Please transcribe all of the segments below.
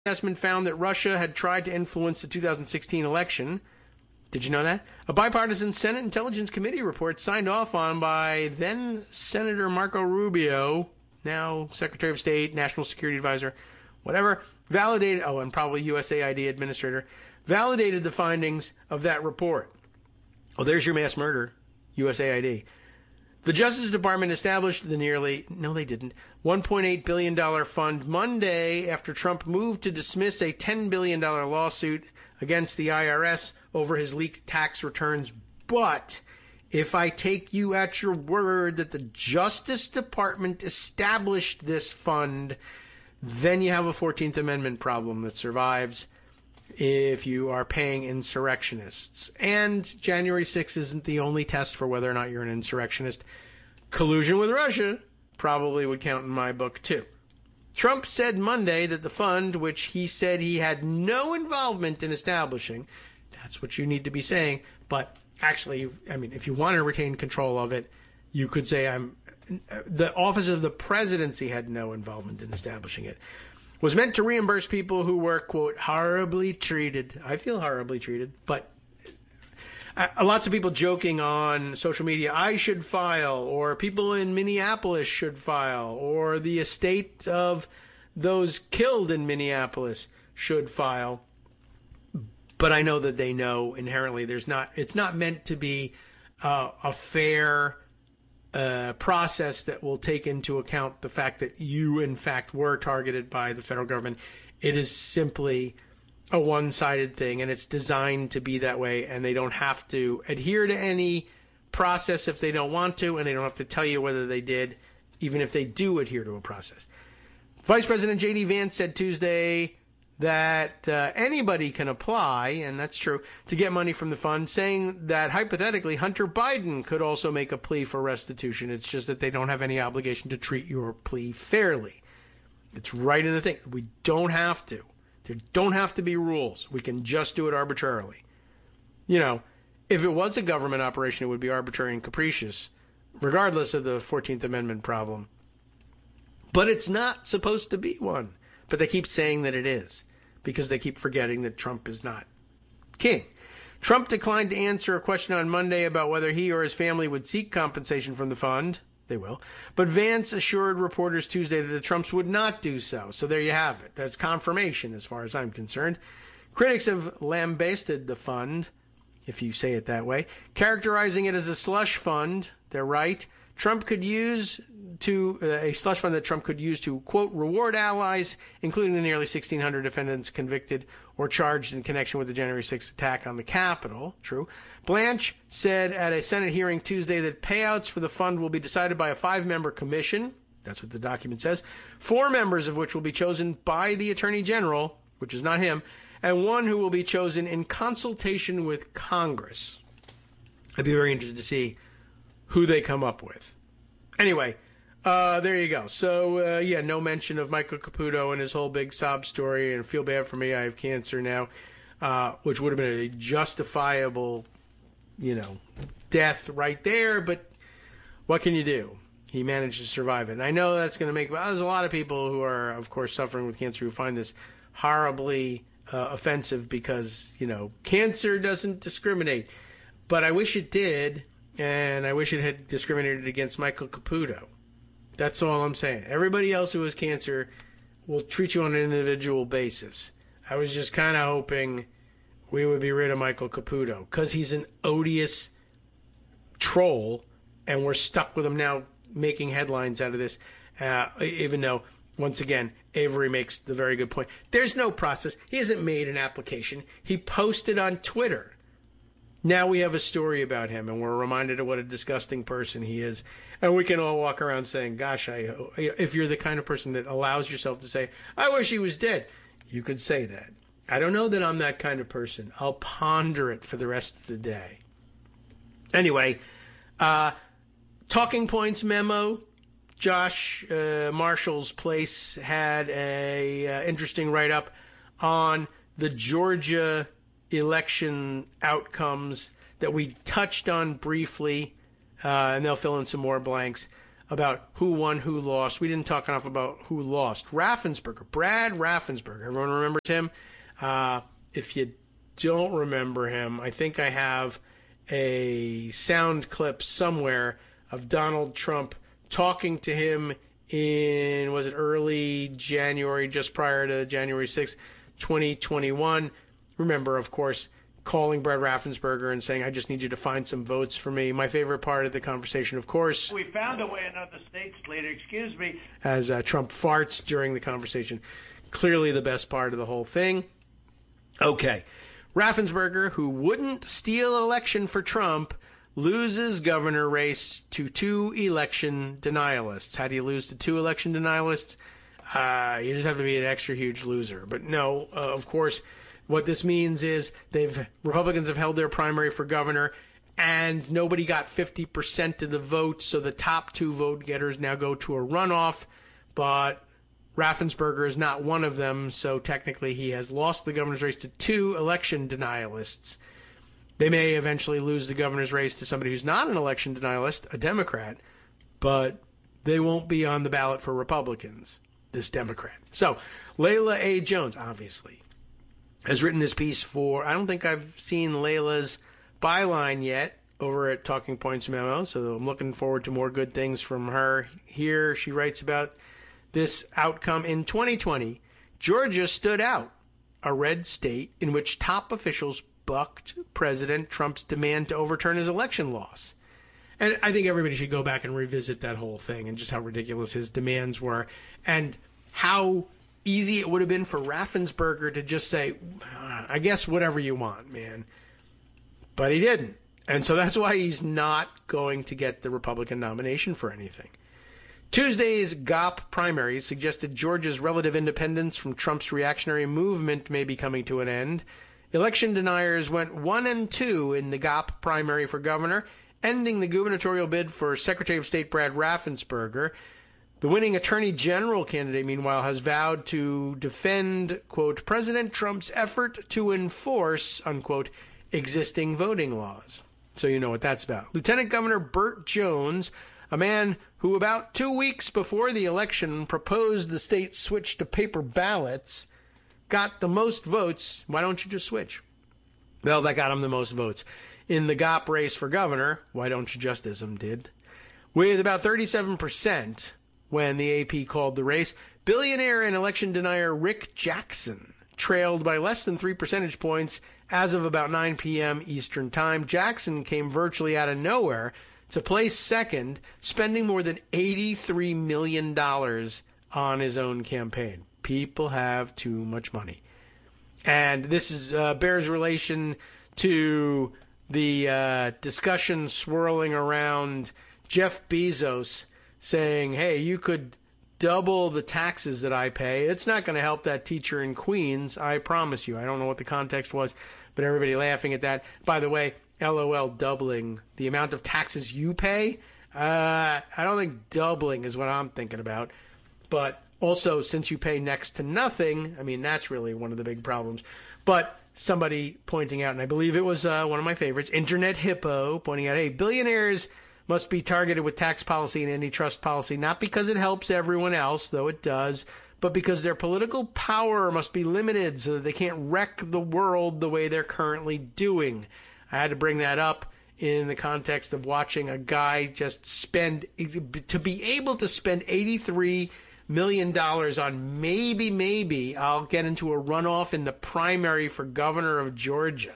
assessment found that Russia had tried to influence the 2016 election. Did you know that? A bipartisan Senate Intelligence Committee report signed off on by then Senator Marco Rubio, now Secretary of State, National Security Advisor, whatever, validated, and probably USAID administrator, validated the findings of that report. Oh, there's your mass murder, USAID. The Justice Department established the $1.8 billion fund Monday after Trump moved to dismiss a $10 billion lawsuit against the IRS over his leaked tax returns. But if I take you at your word that the Justice Department established this fund, then you have a 14th Amendment problem that survives if you are paying insurrectionists. And January 6th isn't the only test for whether or not you're an insurrectionist. Collusion with Russia probably would count in my book, too. Trump said Monday that the fund, which he said he had no involvement in establishing, that's what you need to be saying, but actually, I mean, if you want to retain control of it, you could say the office of the presidency had no involvement in establishing it, was meant to reimburse people who were, quote, horribly treated. I feel horribly treated, but lots of people joking on social media, I should file, or people in Minneapolis should file, or the estate of those killed in Minneapolis should file. But I know that they know inherently it's not meant to be a fair process that will take into account the fact that you, in fact, were targeted by the federal government. It is simply a one-sided thing, and it's designed to be that way, and they don't have to adhere to any process if they don't want to, and they don't have to tell you whether they did, even if they do adhere to a process. Vice President J.D. Vance said Tuesday that anybody can apply, and that's true, to get money from the fund, saying that hypothetically Hunter Biden could also make a plea for restitution. It's just that they don't have any obligation to treat your plea fairly. It's right in the thing. We don't have to. There don't have to be rules. We can just do it arbitrarily. You know, if it was a government operation, it would be arbitrary and capricious, regardless of the 14th Amendment problem. But it's not supposed to be one. But they keep saying that it is, because they keep forgetting that Trump is not king. Trump declined to answer a question on Monday about whether he or his family would seek compensation from the fund. They will. But Vance assured reporters Tuesday that the Trumps would not do so. So there you have it. That's confirmation as far as I'm concerned. Critics have lambasted the fund, if you say it that way, characterizing it as a slush fund. They're right. Trump could use a slush fund that Trump could use to, quote, reward allies, including the nearly 1,600 defendants convicted or charged in connection with the January 6th attack on the Capitol. True. Blanche said at a Senate hearing Tuesday that payouts for the fund will be decided by a 5-member commission. That's what the document says. 4 members of which will be chosen by the Attorney General, which is not him, and 1 who will be chosen in consultation with Congress. I'd be very interested to see who they come up with. Anyway, there you go. So, no mention of Michael Caputo and his whole big sob story, and feel bad for me, I have cancer now, which would have been a justifiable, death right there, but what can you do? He managed to survive it. And I know that's going to there's a lot of people who are, of course, suffering with cancer who find this horribly offensive because, cancer doesn't discriminate. But I wish it did, and I wish it had discriminated against Michael Caputo. That's all I'm saying. Everybody else who has cancer will treat you on an individual basis. I was just kind of hoping we would be rid of Michael Caputo because he's an odious troll, and we're stuck with him now making headlines out of this, even though, once again, Avery makes the very good point. There's no process. He hasn't made an application. He posted on Twitter. Now we have a story about him, and we're reminded of what a disgusting person he is. And we can all walk around saying, gosh, if you're the kind of person that allows yourself to say, I wish he was dead, you could say that. I don't know that I'm that kind of person. I'll ponder it for the rest of the day. Anyway, Talking Points memo. Josh Marshall's place had a interesting write-up on the Georgia election outcomes that we touched on briefly, and they'll fill in some more blanks. about who won, who lost. We didn't talk enough about who lost. Raffensperger, Brad Raffensperger. Everyone remembers him? If you don't remember him, I think I have a sound clip somewhere of Donald Trump talking to him in, was it early January, just prior to January 6th, 2021. Remember, of course, calling Brad Raffensperger and saying, I just need you to find some votes for me. My favorite part of the conversation, of course. We found a way in other states later, excuse me. As Trump farts during the conversation. Clearly the best part of the whole thing. Okay. Raffensperger, who wouldn't steal election for Trump, loses governor race to two election denialists. How do you lose to two election denialists? You just have to be an extra huge loser. But no, of course, what this means is Republicans have held their primary for governor, and nobody got 50% of the vote, so the top two vote getters now go to a runoff, but Raffensperger is not one of them, so technically he has lost the governor's race to two election denialists. They may eventually lose the governor's race to somebody who's not an election denialist, a Democrat, but they won't be on the ballot for Republicans, this Democrat. So, Layla A. Jones, obviously, has written this piece for, I don't think I've seen Layla's byline yet over at Talking Points Memo, so I'm looking forward to more good things from her here. She writes about this outcome. In 2020, Georgia stood out, a red state in which top officials bucked President Trump's demand to overturn his election loss. And I think everybody should go back and revisit that whole thing and just how ridiculous his demands were and how easy it would have been for Raffensperger to just say, I guess whatever you want, man. But he didn't. And so that's why he's not going to get the Republican nomination for anything. Tuesday's GOP primaries suggested Georgia's relative independence from Trump's reactionary movement may be coming to an end. Election deniers went 1 and 2 in the GOP primary for governor, ending the gubernatorial bid for Secretary of State Brad Raffensperger. The winning attorney general candidate, meanwhile, has vowed to defend, quote, President Trump's effort to enforce, unquote, existing voting laws. So you know what that's about. Lieutenant Governor Burt Jones, a man who about 2 weeks before the election proposed the state switch to paper ballots, got the most votes. Why don't you just switch? Well, that got him the most votes. In the GOP race for governor, why don't you just as him did? With about 37% when the AP called the race, billionaire and election denier Rick Jackson trailed by less than 3 percentage points as of about 9 p.m. Eastern Time. Jackson came virtually out of nowhere to place second, spending more than $83 million on his own campaign. People have too much money. And this is bears relation to the discussion swirling around Jeff Bezos saying, hey, you could double the taxes that I pay. It's not going to help that teacher in Queens, I promise you. I don't know what the context was, but everybody laughing at that. By the way, LOL, doubling the amount of taxes you pay? I don't think doubling is what I'm thinking about. But also, since you pay next to nothing, I mean, that's really one of the big problems. But somebody pointing out, and I believe it was one of my favorites, Internet Hippo, pointing out, hey, billionaires must be targeted with tax policy and antitrust policy, not because it helps everyone else, though it does, but because their political power must be limited so that they can't wreck the world the way they're currently doing. I had to bring that up in the context of watching a guy just to be able to spend $83 million on maybe I'll get into a runoff in the primary for governor of Georgia.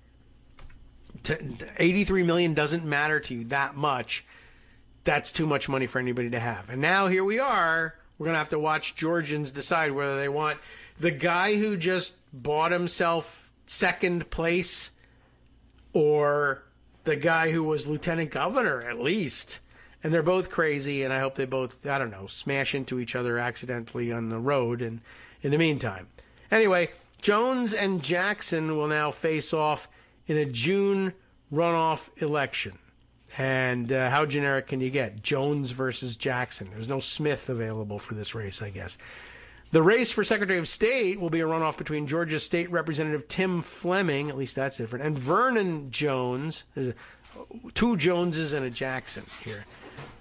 $83 million doesn't matter to you that much. That's too much money for anybody to have. And now here we are. We're going to have to watch Georgians decide whether they want the guy who just bought himself second place or the guy who was lieutenant governor, at least. And they're both crazy, and I hope they both, I don't know, smash into each other accidentally on the road and in the meantime. Anyway, Jones and Jackson will now face off in a June runoff election. And how generic can you get? Jones versus Jackson. There's no Smith available for this race, I guess. The race for Secretary of State will be a runoff between Georgia State Representative Tim Fleming, at least that's different, and Vernon Jones. There's two Joneses and a Jackson here.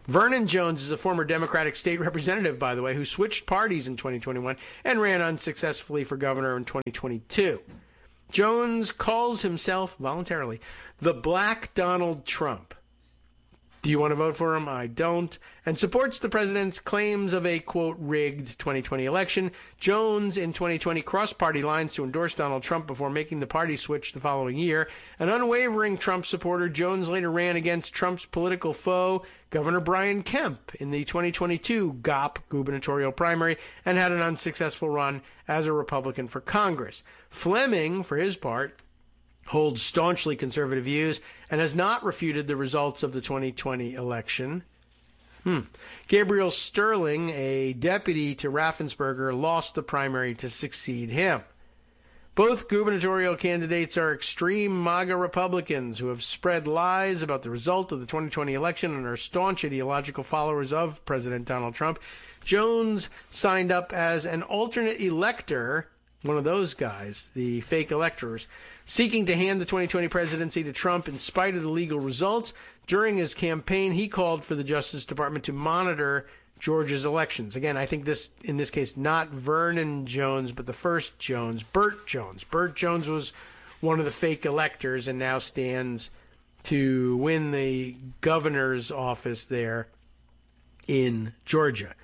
Vernon Jones is a former Democratic state representative, by the way, who switched parties in 2021 and ran unsuccessfully for governor in 2022. Jones calls himself, voluntarily, the Black Donald Trump. Do you want to vote for him? I don't. And supports the president's claims of a, quote, rigged 2020 election. Jones in 2020 crossed party lines to endorse Donald Trump before making the party switch the following year. An unwavering Trump supporter, Jones later ran against Trump's political foe, Governor Brian Kemp, in the 2022 GOP gubernatorial primary and had an unsuccessful run as a Republican for Congress. Fleming, for his part, holds staunchly conservative views and has not refuted the results of the 2020 election. Gabriel Sterling, a deputy to Raffensperger, lost the primary to succeed him. Both gubernatorial candidates are extreme MAGA Republicans who have spread lies about the result of the 2020 election and are staunch ideological followers of President Donald Trump. Jones signed up as an alternate elector, one of those guys, the fake electors, seeking to hand the 2020 presidency to Trump in spite of the legal results. During his campaign, he called for the Justice Department to monitor Georgia's elections. Again, I think this, in this case, not Vernon Jones, but the first Jones, Burt Jones. Burt Jones was one of the fake electors and now stands to win the governor's office there in Georgia.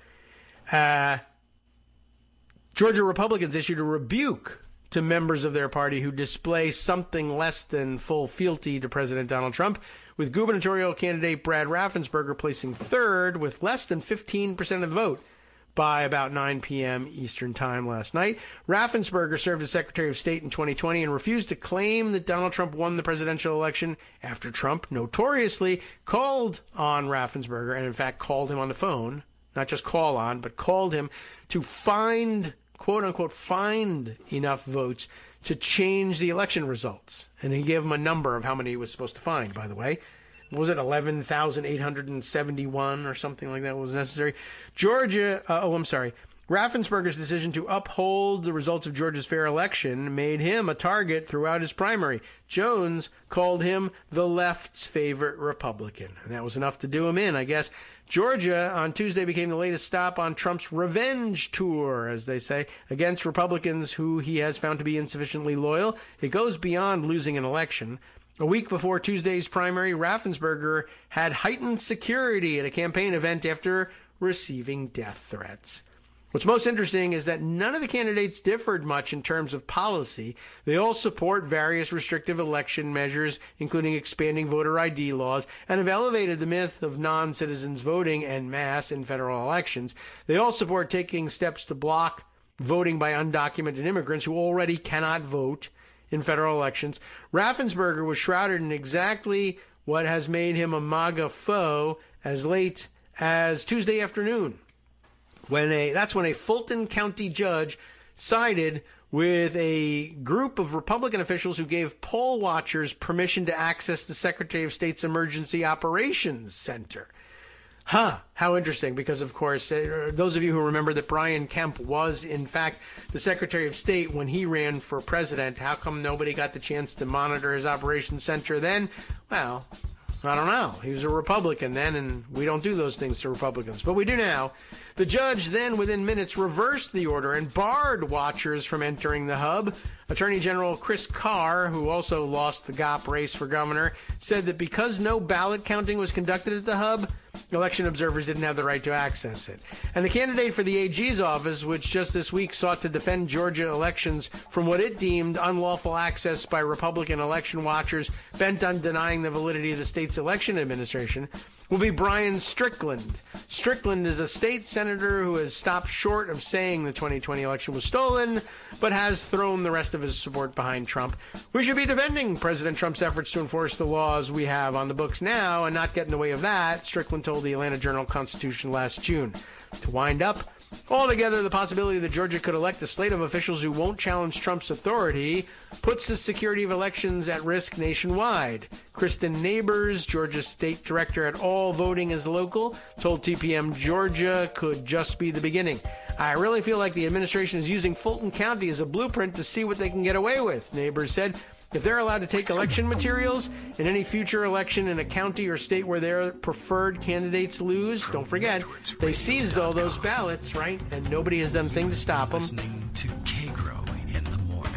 Georgia Republicans issued a rebuke to members of their party who display something less than full fealty to President Donald Trump, with gubernatorial candidate Brad Raffensperger placing third with less than 15% of the vote by about 9 p.m. Eastern Time last night. Raffensperger served as Secretary of State in 2020 and refused to claim that Donald Trump won the presidential election after Trump notoriously called on Raffensperger and, in fact, called him on the phone, not just call on, but called him to find, quote-unquote, find enough votes to change the election results. And he gave him a number of how many he was supposed to find, by the way. Was it 11,871 or something like that was necessary? Raffensperger's decision to uphold the results of Georgia's fair election made him a target throughout his primary. Jones called him the left's favorite Republican. And that was enough to do him in, I guess. Georgia on Tuesday became the latest stop on Trump's revenge tour, as they say, against Republicans who he has found to be insufficiently loyal. It goes beyond losing an election. A week before Tuesday's primary, Raffensperger had heightened security at a campaign event after receiving death threats. What's most interesting is that none of the candidates differed much in terms of policy. They all support various restrictive election measures, including expanding voter ID laws, and have elevated the myth of non-citizens voting en masse in federal elections. They all support taking steps to block voting by undocumented immigrants who already cannot vote in federal elections. Raffensperger was shrouded in exactly what has made him a MAGA foe as late as Tuesday afternoon. That's when a Fulton County judge sided with a group of Republican officials who gave poll watchers permission to access the Secretary of State's Emergency Operations Center. How interesting, because, of course, those of you who remember that Brian Kemp was, in fact, the Secretary of State when he ran for president, how come nobody got the chance to monitor his operations center then? Well, I don't know. He was a Republican then, and we don't do those things to Republicans, but we do now. The judge then, within minutes, reversed the order and barred watchers from entering the hub. Attorney General Chris Carr, who also lost the GOP race for governor, said that because no ballot counting was conducted at the hub, election observers didn't have the right to access it. And the candidate for the AG's office, which just this week sought to defend Georgia elections from what it deemed unlawful access by Republican election watchers bent on denying the validity of the state's election administration, will be Brian Strickland. Strickland is a state senator who has stopped short of saying the 2020 election was stolen, but has thrown the rest of his support behind Trump. We should be defending President Trump's efforts to enforce the laws we have on the books now and not get in the way of that, Strickland told the Atlanta Journal-Constitution last June. To wind up, altogether, the possibility that Georgia could elect a slate of officials who won't challenge Trump's authority puts the security of elections at risk nationwide. Kristen Neighbors, Georgia's state director at All Voting is Local, told TPM Georgia could just be the beginning. I really feel like the administration is using Fulton County as a blueprint to see what they can get away with, Neighbors said. If they're allowed to take election materials in any future election in a county or state where their preferred candidates lose, don't forget, they seized all those ballots, right? And nobody has done a thing to stop them. Listening to